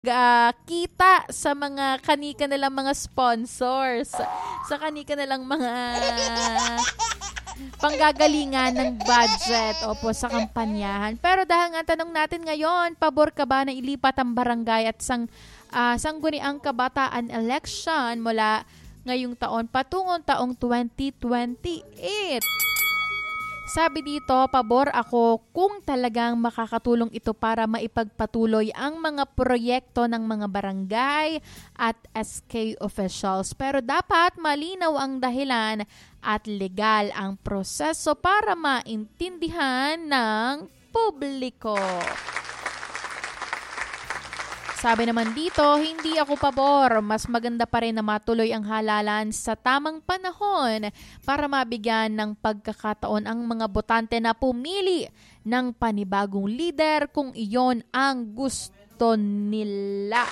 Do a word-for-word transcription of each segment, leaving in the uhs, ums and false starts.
ah, kita sa mga kanika nilang mga sponsors, sa kanika nilang mga panggagalingan ng budget opo sa kampanyahan. Pero dahil nga tanong natin ngayon, pabor ka ba na ilipat ang barangay at sang uh, sangguniang kabataan election mula ngayong taon patungong taong twenty twenty-eight? Sabi dito, pabor ako kung talagang makakatulong ito para maipagpatuloy ang mga proyekto ng mga barangay at S K officials. Pero dapat malinaw ang dahilan at legal ang proseso para maintindihan ng publiko. Sabi naman dito, hindi ako pabor. Mas maganda pa rin na matuloy ang halalan sa tamang panahon para mabigyan ng pagkakataon ang mga botante na pumili ng panibagong leader kung iyon ang gusto nila.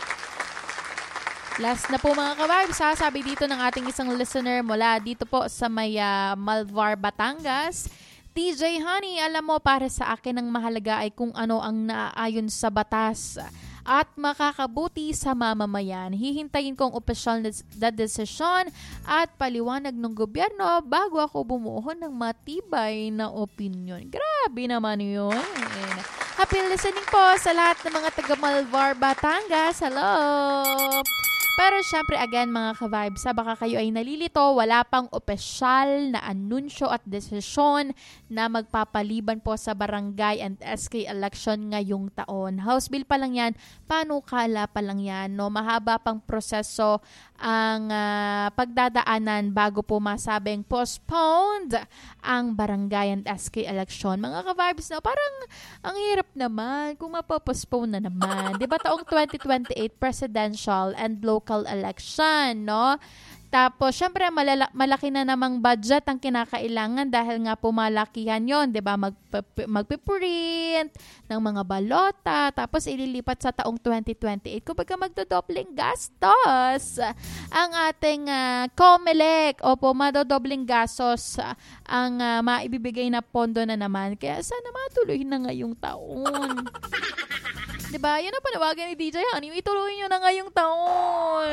Last na po mga ka-vibes, sabi dito ng ating isang listener mula dito po sa may uh, Malvar, Batangas. T J Honey, alam mo para sa akin ang mahalaga ay kung ano ang naaayon sa batas at makakabuti sa mamamayan. Hihintayin kong opisyal na desisyon at paliwanag ng gobyerno bago ako bumuo ng matibay na opinion. Grabe naman yun. Happy listening po sa lahat ng mga taga Malvar, Batangas. Hello! Pero syempre again mga ka-vibes, baka kayo ay nalilito, wala pang opisyal na anunsyo at desisyon na magpapaliban po sa barangay and S K election ngayong taon. House bill pa lang yan, panukala pa lang yan. No? Mahaba pang proseso ang uh, pagdadaanan bago po masabing postponed ang barangay and S K election. Mga ka-vibes, no? Parang ang hirap naman kung mapopostpone na naman. Diba taong twenty twenty-eight presidential and local election, no? Tapos, syempre, malala- malaki na namang budget ang kinakailangan dahil nga pumalakihan yon, di ba? Magp- magpiprint ng mga balota, tapos ililipat sa taong twenty twenty-eight. Kumbaga magdodobling gastos ang ating uh, COMELEC. Opo, madodobling gastos uh, ang uh, maibibigay na pondo na naman. Kaya sana matuloy na ngayong taon. Diba? Yan ang panawagan ni D J Honey. Ituloy nyo na ngayong taon.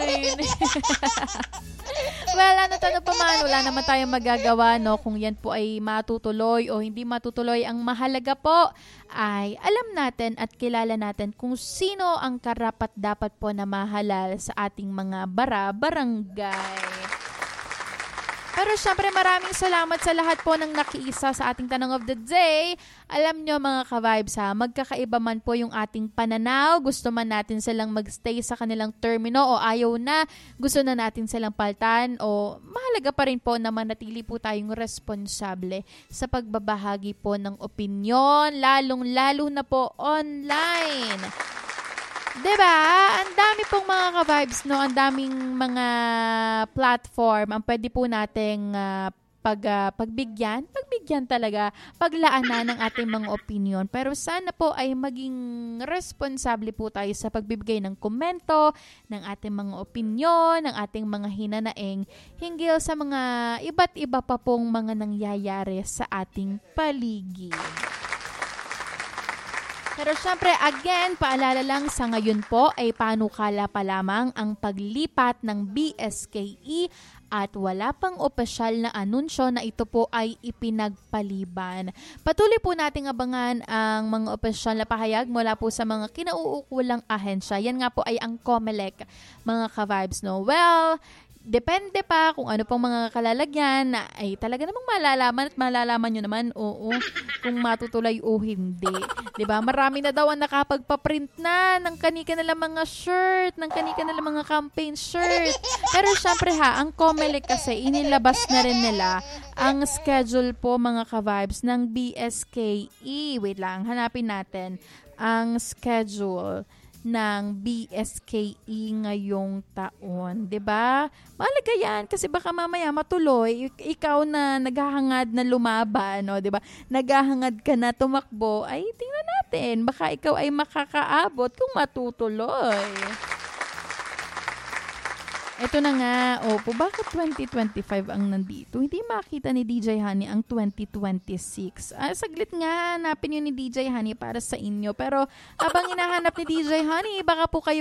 Well, ano tanong pa man, wala naman tayong magagawa, no? Kung yan po ay matutuloy o hindi matutuloy, ang mahalaga po ay alam natin at kilala natin kung sino ang karapat-dapat po na mahalal sa ating mga bara-barangay. Pero syempre maraming salamat sa lahat po ng nakiisa sa ating tanong of the day. Alam nyo mga ka-vibes ha, magkakaiba man po yung ating pananaw. Gusto man natin silang magstay sa kanilang termino o ayaw na, gusto na natin silang paltan o mahalaga pa rin po na manatili po tayong responsable sa pagbabahagi po ng opinyon, lalong-lalo na po online. Diba? Ang dami pong mga ka-vibes, no? Ang daming mga platform ang pwede po nating uh, pag, uh, pagbigyan, pagbigyan talaga, paglaanan ng ating mga opinion. Pero sana po ay maging responsable po tayo sa pagbibigay ng komento, ng ating mga opinion, ng ating mga hinanaing hinggil sa mga iba't iba pa pong mga nangyayari sa ating paligid. Pero syempre, again, paalala lang sa ngayon po ay panukala pa lamang ang paglipat ng B S K E at wala pang opisyal na anunsyo na ito po ay ipinagpaliban. Patuloy po nating abangan ang mga opisyal na pahayag mula po sa mga kinauukulang ahensya. Yan nga po ay ang COMELEC, mga ka-vibes, no? Well, depende pa kung ano pong mga kalalagyan na ay talaga namang malalaman at malalaman nyo naman, oo, kung matutuloy o hindi. Diba? Marami na daw ang nakapagpaprint na ng kanika nilang mga shirt, ng kanika nilang mga campaign shirt. Pero syempre ha, ang COMELEC kasi inilabas na rin nila ang schedule po mga ka-vibes ng B S K E. Wait lang, hanapin natin ang schedule ng B S K E ngayong taon. 'Di ba? Mahalaga yan kasi baka mamaya matuloy ikaw na naghahangad na lumaban, no, 'di ba? Naghahangad ka na tumakbo, ay tingnan natin, baka ikaw ay makakaabot kung matutuloy. Ito na nga, opo, bakit twenty twenty-five ang nandito? Hindi makita ni D J Honey ang twenty twenty-six. Ah, saglit nga, hanapin yun ni D J Honey para sa inyo. Pero habang hinahanap ni D J Honey, baka po kayo